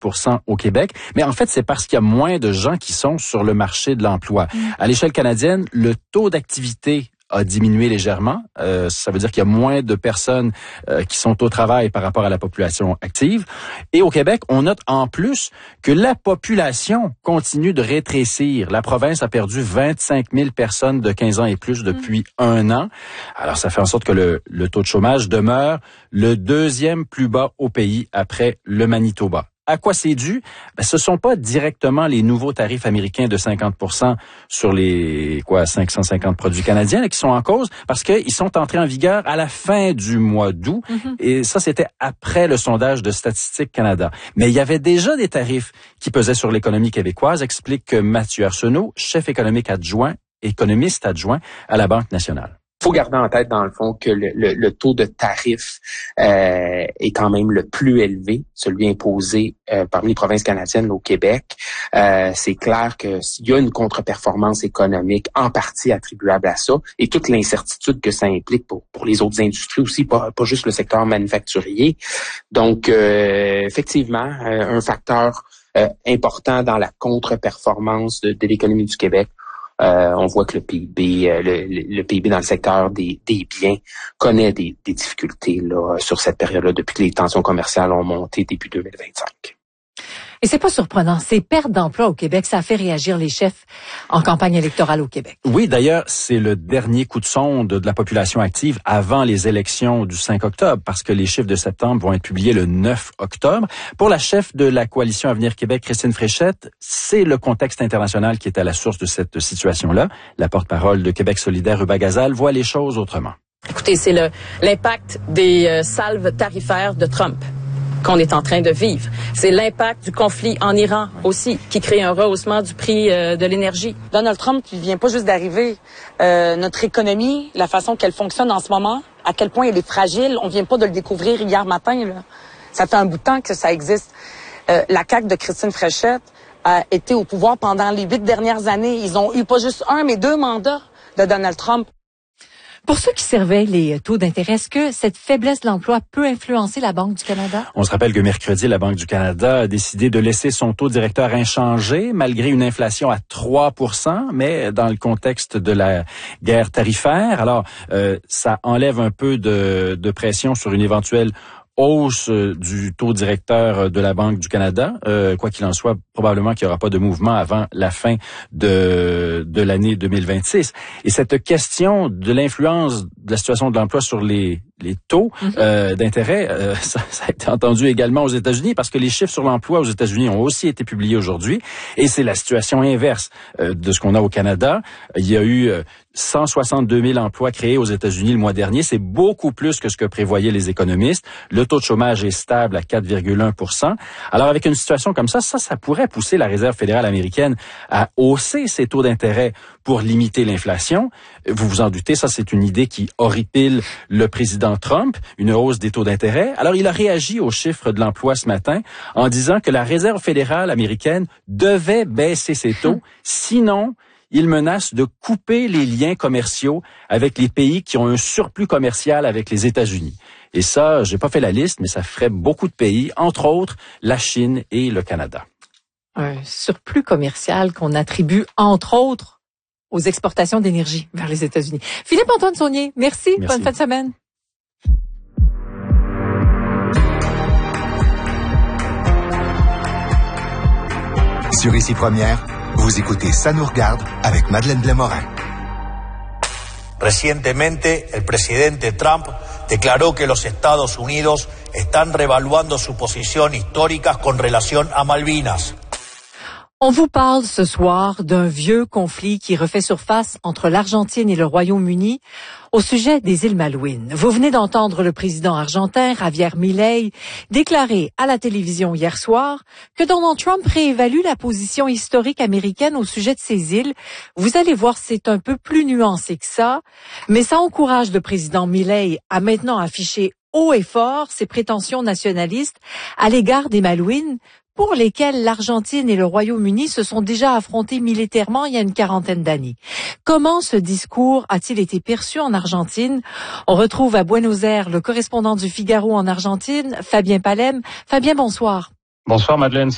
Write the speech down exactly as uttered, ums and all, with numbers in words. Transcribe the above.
pour cent au Québec. Mais en fait, c'est parce qu'il y a moins de gens qui sont sur le marché de l'emploi. Mmh. À l'échelle canadienne, le taux d'activité a diminué légèrement. Euh, ça veut dire qu'il y a moins de personnes euh, qui sont au travail par rapport à la population active. Et au Québec, on note en plus que la population continue de rétrécir. La province a perdu vingt-cinq mille personnes de quinze ans et plus depuis mmh. un an. Alors, ça fait en sorte que le, le taux de chômage demeure le deuxième plus bas au pays après le Manitoba. À quoi c'est dû? Ben, ce sont pas directement les nouveaux tarifs américains de cinquante pour cent sur les quoi cinq cent cinquante produits canadiens là, qui sont en cause, parce qu'ils sont entrés en vigueur à la fin du mois d'août. Mm-hmm. Et ça, c'était après le sondage de Statistique Canada. Mais il y avait déjà des tarifs qui pesaient sur l'économie québécoise, explique Mathieu Arsenault, chef économique adjoint, économiste adjoint à la Banque nationale. Il faut garder en tête, dans le fond, que le, le, le taux de tarif euh, est quand même le plus élevé, celui imposé euh, parmi les provinces canadiennes au Québec. Euh, c'est clair que s'il y a une contre-performance économique en partie attribuable à ça, et toute l'incertitude que ça implique pour, pour les autres industries aussi, pas, pas juste le secteur manufacturier. Donc, euh, effectivement, euh, un facteur euh, important dans la contre-performance de, de l'économie du Québec. Euh, on voit que le P I B, euh, le, le P I B dans le secteur des, des biens connaît des, des difficultés là sur cette période-là depuis que les tensions commerciales ont monté début deux mille vingt-cinq. Et c'est pas surprenant, ces pertes d'emplois au Québec, ça a fait réagir les chefs en campagne électorale au Québec. Oui, d'ailleurs, c'est le dernier coup de sonde de la population active avant les élections du cinq octobre, parce que les chiffres de septembre vont être publiés le neuf octobre. Pour la chef de la Coalition Avenir Québec, Christine Fréchette, c'est le contexte international qui est à la source de cette situation-là. La porte-parole de Québec solidaire, Ruba Gazal, voit les choses autrement. Écoutez, c'est le, l'impact des euh, salves tarifaires de Trump qu'on est en train de vivre. C'est l'impact du conflit en Iran aussi, qui crée un rehaussement du prix euh, de l'énergie. Donald Trump, il vient pas juste d'arriver. Euh, notre économie, la façon qu'elle fonctionne en ce moment, à quel point elle est fragile, on vient pas de le découvrir hier matin. Là. Ça fait un bout de temps que ça existe. Euh, la C A Q de Christine Fréchette a été au pouvoir pendant les huit dernières années. Ils ont eu pas juste un, mais deux mandats de Donald Trump. Pour ceux qui surveillent les taux d'intérêt, est-ce que cette faiblesse de l'emploi peut influencer la Banque du Canada? On se rappelle que mercredi, la Banque du Canada a décidé de laisser son taux directeur inchangé, malgré une inflation à trois pour cent, mais dans le contexte de la guerre tarifaire. Alors, euh, ça enlève un peu de, de pression sur une éventuelle hausse du taux directeur de la Banque du Canada. Euh, quoi qu'il en soit, probablement qu'il n'y aura pas de mouvement avant la fin de, de l'année deux mille vingt-six. Et cette question de l'influence de la situation de l'emploi sur les, les taux mm-hmm. euh, d'intérêt, euh, ça, ça a été entendu également aux États-Unis, parce que les chiffres sur l'emploi aux États-Unis ont aussi été publiés aujourd'hui. Et c'est la situation inverse euh, de ce qu'on a au Canada. Il y a eu euh, cent soixante-deux mille emplois créés aux États-Unis le mois dernier. C'est beaucoup plus que ce que prévoyaient les économistes. Le taux de chômage est stable à quatre virgule un pour cent. Alors, avec une situation comme ça, ça, ça pourrait pousser la Réserve fédérale américaine à hausser ses taux d'intérêt pour limiter l'inflation. Vous vous en doutez, ça, c'est une idée qui horripile le président Trump, une hausse des taux d'intérêt. Alors, il a réagi aux chiffres de l'emploi ce matin en disant que la Réserve fédérale américaine devait baisser ses taux, sinon il menace de couper les liens commerciaux avec les pays qui ont un surplus commercial avec les États-Unis. Et ça, j'ai pas fait la liste, mais ça ferait beaucoup de pays, entre autres la Chine et le Canada. Un surplus commercial qu'on attribue, entre autres, aux exportations d'énergie vers les États-Unis. Philippe-Antoine Saunier, merci. merci. Bonne fin de semaine. Sur Ici Première, vous écoutez Ça nous regarde avec Madeleine Blais-Morin. Recientemente, el presidente Trump declaró que los Estados Unidos están revaluando su posición histórica con relación a Malvinas. On vous parle ce soir d'un vieux conflit qui refait surface entre l'Argentine et le Royaume-Uni au sujet des îles Malouines. Vous venez d'entendre le président argentin, Javier Milei, déclarer à la télévision hier soir que Donald Trump réévalue la position historique américaine au sujet de ces îles. Vous allez voir, c'est un peu plus nuancé que ça, mais ça encourage le président Milei à maintenant afficher haut et fort ses prétentions nationalistes à l'égard des Malouines, pour lesquels l'Argentine et le Royaume-Uni se sont déjà affrontés militairement il y a une quarantaine d'années. Comment ce discours a-t-il été perçu en Argentine? On retrouve à Buenos Aires le correspondant du Figaro en Argentine, Fabien Palem. Fabien, bonsoir. Bonsoir Madeleine.